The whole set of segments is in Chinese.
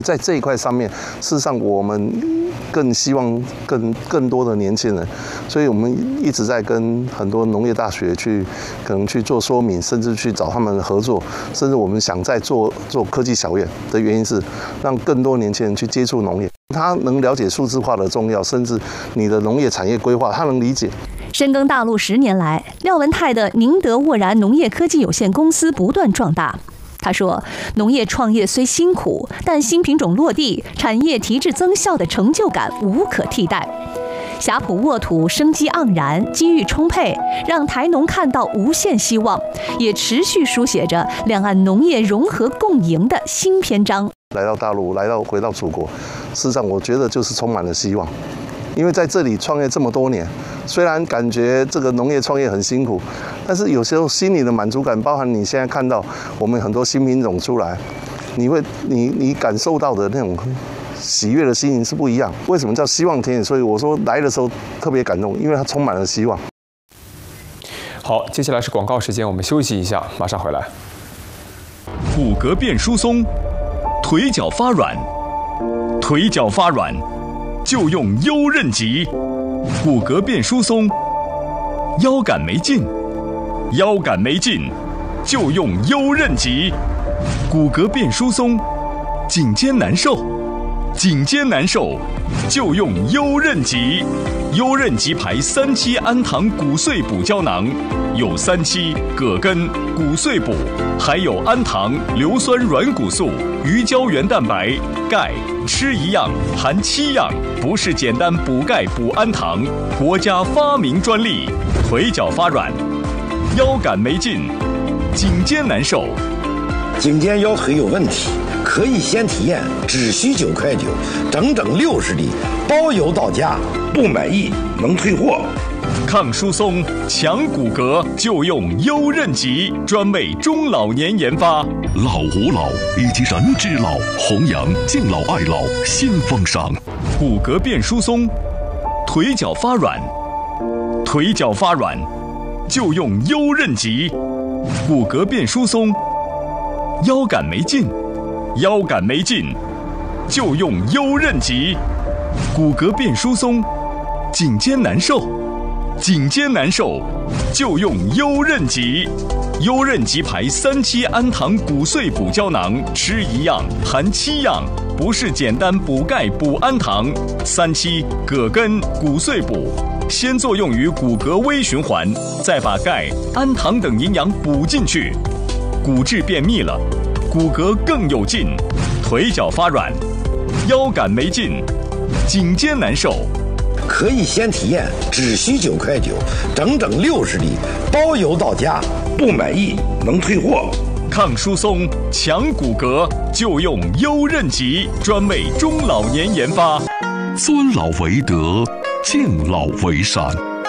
在这一块上面，事实上我们更希望更多的年轻人，所以我们一直在跟很多农业大学可能去做说明，甚至去找他们合作，甚至我们想再做科技小院的原因是，让更多年轻人去接触农业，他能了解数字化的重要，甚至你的农业产业规划，他能理解。 深耕大陆10年来，廖文泰的宁德沃然农业科技有限公司不断壮大。他说，农业创业虽辛苦，但新品种落地、产业提质增效的成就感无可替代。霞浦沃土生机盎然，机遇充沛，让台农看到无限希望，也持续书写着两岸农业融合共赢的新篇章。 来到大陆，回到祖国，事实上我觉得就是充满了希望。因为在这里创业这么多年，虽然感觉这个农业创业很辛苦，但是有时候心里的满足感，包含你现在看到我们很多新品种出来，你感受到的那种喜悦的心情是不一样。为什么叫希望田野？所以我说来的时候特别感动，因为它充满了希望。 好，接下来是广告时间，我们休息一下，马上回来。 骨骼变疏松，腿脚发软，腿脚发软。就用优韧极，骨骼变疏松；腰杆没劲，腰杆没劲，就用优韧极，骨骼变疏松；颈肩难受，颈肩难受，就用优韧极。优韧极牌3期氨糖骨碎补胶囊，有3期、葛根、骨碎补，还有氨糖、硫酸软骨素、鱼胶原蛋白、钙，吃一样含7样，不是简单补钙补氨糖，国家发明专利。腿脚发软，腰杆没劲，颈肩难受， 颈肩腰腿有问题，可以先体验，只需9块9，整整60粒，包邮到家，不满意能退货。 抗疏松、强骨骼，就用优韧极，专为中老年研发。 老吾老以及人之老，弘扬敬老爱老新风尚。 骨骼变疏松，腿脚发软，腿脚发软，就用优韧极。骨骼变疏松，腰杆没劲，腰杆没劲，就用优韧极。骨骼变疏松，颈肩难受，颈肩难受，就用优韧极。优韧极牌3期氨糖骨碎补胶囊，吃一样含7样，不是简单补钙补氨糖。3期、葛根、骨碎补，先作用于骨骼微循环，再把钙、氨糖等营养补进去，骨质变密了，骨骼更有劲，腿脚发软，腰杆没劲，颈肩难受。 可以先体验，只需9块9，整整60粒，包邮到家，不满意能退货。 抗疏松、强骨骼，就用优韧极，专为中老年研发。 尊老为德，敬老为善。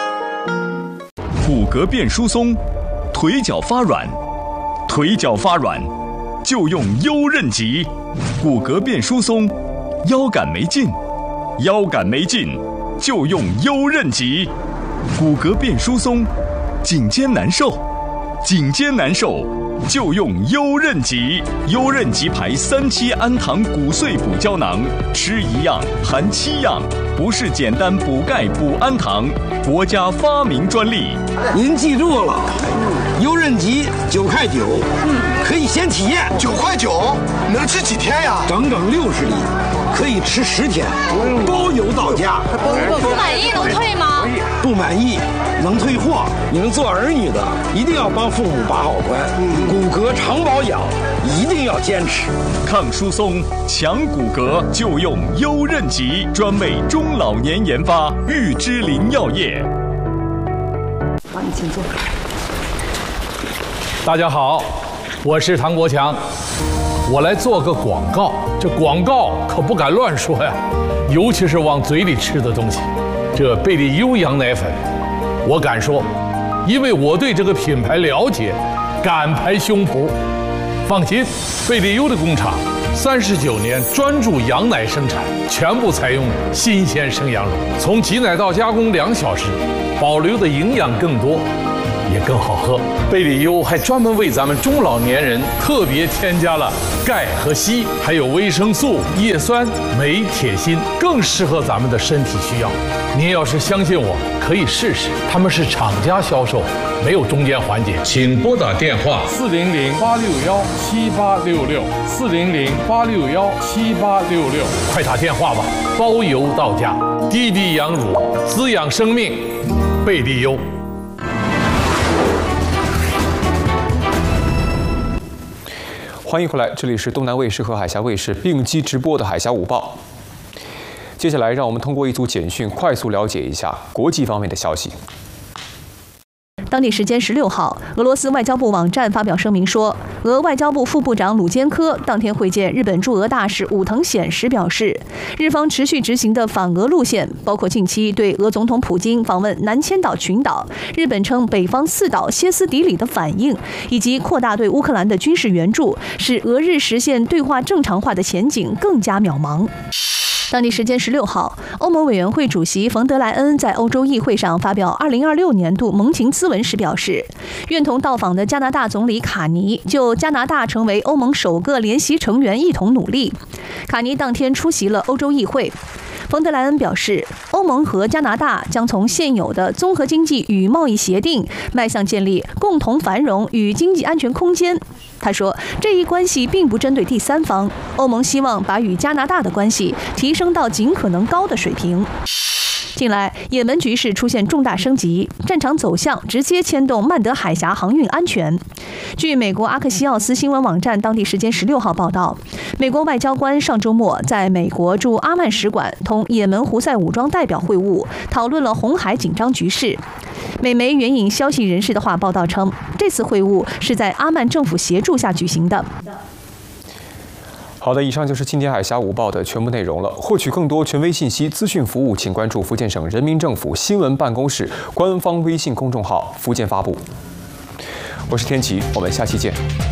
骨骼变疏松，腿脚发软，腿脚发软，就用优韧极。骨骼变疏松，腰杆没劲，腰杆没劲，就用优韧极。骨骼变疏松，颈肩难受，颈肩难受，就用优韧极。优韧极牌3期氨糖骨碎补胶囊，吃一样含7样，不是简单补钙补氨糖，国家发明专利。 您记住了，优韧极9块9，可以先体验。 9块9，能吃几天呀？ 整整60粒，可以吃10天，包邮到家。 不满意能退吗？ 不满意能退货。你们做儿女的一定要帮父母把好关，骨骼常保养一定要坚持。 抗疏松、强骨骼，就用优韧极，专为中老年研发。玉芝林药业。 好，你请坐。 大家好，我是唐国强，我来做个广告。这广告可不敢乱说呀，尤其是往嘴里吃的东西。这贝利优羊奶粉，我敢说，因为我对这个品牌了解，敢拍胸脯。放心，贝利优的工厂39年专注羊奶生产，全部采用新鲜生羊乳，从挤奶到加工2小时，保留的营养更多。 也更好喝。贝里优还专门为咱们中老年人特别添加了钙和硒，还有维生素、叶酸、镁、铁、锌，更适合咱们的身体需要。您要是相信我，可以试试，他们是厂家销售，没有中间环节。请拨打电话400-861-7866，400-861-7866，快打电话吧，包邮到家。滴滴羊乳，滋养生命，贝利优。 欢迎回来，这里是东南卫视和海峡卫视并机直播的《海峡午报》。接下来，让我们通过一组简讯快速了解一下国际方面的消息。 当地时间16号，俄罗斯外交部网站发表声明说，俄外交部副部长鲁坚科当天会见日本驻俄大使武藤显时表示，日方持续执行的反俄路线，包括近期对俄总统普京访问南千岛群岛，日本称北方四岛歇斯底里的反应，以及扩大对乌克兰的军事援助，使俄日实现对话正常化的前景更加渺茫。当地时间16号，欧盟委员会主席冯德莱恩在欧洲议会上发表2026年度盟情咨文时表示，愿同到访的加拿大总理卡尼就加拿大成为欧盟首个联席成员一同努力。卡尼当天出席了欧洲议会。冯德莱恩表示，欧盟和加拿大将从现有的综合经济与贸易协定迈向建立共同繁荣与经济安全空间。他说，这一关系并不针对第三方，欧盟希望把与加拿大的关系提升到尽可能高的水平。近来，也门局势出现重大升级，战场走向直接牵动曼德海峡航运安全。据美国阿克西奥斯新闻网站当地时间16号报道，美国外交官上周末在美国驻阿曼使馆同也门胡塞武装代表会晤，讨论了红海紧张局势。美媒援引消息人士的话报道称，这次会晤是在阿曼政府协助下举行的。 好的，以上就是今天《海峡午报》的全部内容了。获取更多权威信息、资讯服务，请关注福建省人民政府新闻办公室官方微信公众号“福建发布”。我是天琪，我们下期见。